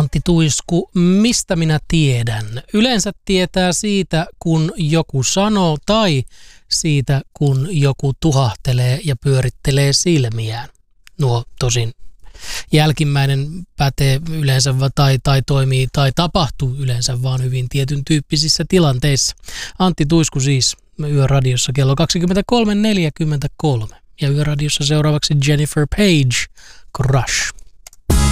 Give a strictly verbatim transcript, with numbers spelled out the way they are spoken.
Antti Tuisku, mistä minä tiedän? Yleensä tietää siitä, kun joku sanoo tai siitä, kun joku tuhahtelee ja pyörittelee silmiään. Nuo tosin jälkimmäinen pätee yleensä tai, tai toimii tai tapahtuu yleensä vaan hyvin tietyn tyyppisissä tilanteissa. Antti Tuisku siis Yöradiossa kello kaksikymmentäkolme neljäkymmentäkolme ja Yöradiossa seuraavaksi Jennifer Page, Crush.